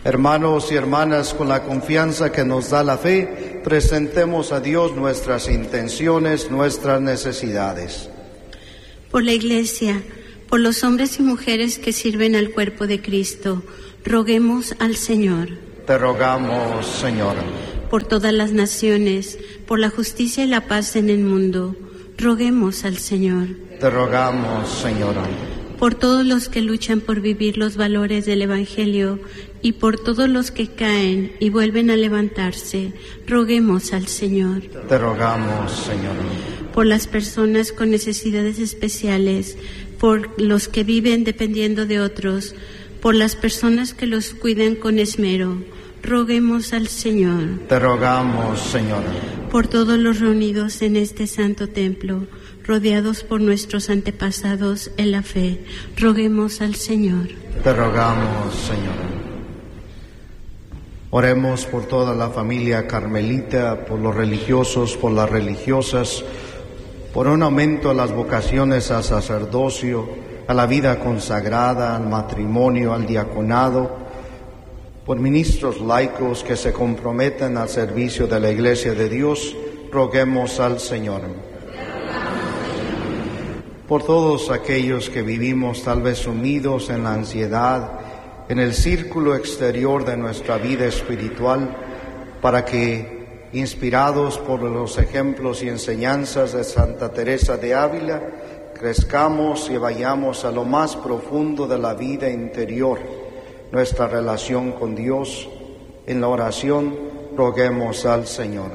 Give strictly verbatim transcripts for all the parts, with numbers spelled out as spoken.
Hermanos y hermanas, con la confianza que nos da la fe, presentemos a Dios nuestras intenciones, nuestras necesidades. Por la Iglesia, por los hombres y mujeres que sirven al cuerpo de Cristo, roguemos al Señor. Te rogamos, Señor. Por todas las naciones, por la justicia y la paz en el mundo, roguemos al Señor. Te rogamos, Señor. Por todos los que luchan por vivir los valores del Evangelio y por todos los que caen y vuelven a levantarse, roguemos al Señor. Te rogamos, Señor. Por las personas con necesidades especiales, por los que viven dependiendo de otros, por las personas que los cuidan con esmero, roguemos al Señor. Te rogamos, Señor. Por todos los reunidos en este santo templo, rodeados por nuestros antepasados en la fe, roguemos al Señor. Te rogamos, Señor. Oremos por toda la familia carmelita, por los religiosos, por las religiosas, por un aumento a las vocaciones al sacerdocio, a la vida consagrada, al matrimonio, al diaconado, por ministros laicos que se comprometen al servicio de la Iglesia de Dios, roguemos al Señor. Por todos aquellos que vivimos tal vez sumidos en la ansiedad, en el círculo exterior de nuestra vida espiritual, para que, inspirados por los ejemplos y enseñanzas de Santa Teresa de Ávila, crezcamos y vayamos a lo más profundo de la vida interior, nuestra relación con Dios. En la oración, roguemos al Señor.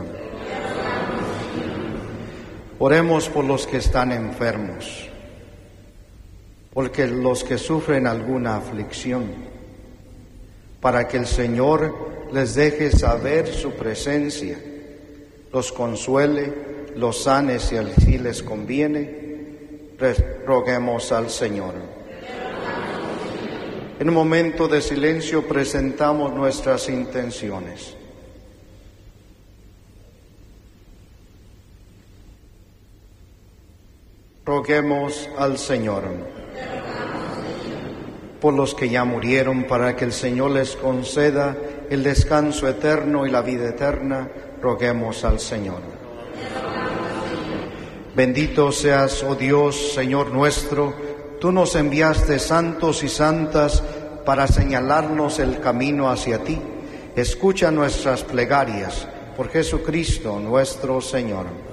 Oremos por los que están enfermos, porque los que sufren alguna aflicción, para que el Señor les deje saber su presencia, los consuele, los sane si así les conviene, roguemos al Señor. En un momento de silencio presentamos nuestras intenciones. Roguemos al Señor. Por los que ya murieron, para que el Señor les conceda el descanso eterno y la vida eterna, roguemos al Señor. Bendito seas, oh Dios, Señor nuestro, tú nos enviaste santos y santas para señalarnos el camino hacia ti. Escucha nuestras plegarias por Jesucristo nuestro Señor.